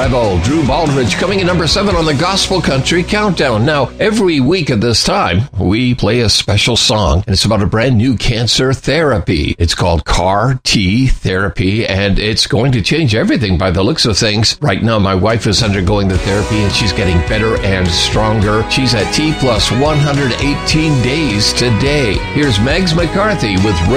Rebel, Drew Baldridge, coming in number 7 on the Gospel Country Countdown. Now, every week at this time, we play a special song, and it's about a brand new cancer therapy. It's called CAR T therapy, and it's going to change everything by the looks of things. Right now, my wife is undergoing the therapy, and she's getting better and stronger. She's at T plus 118 days today. Here's Megs McCarthy with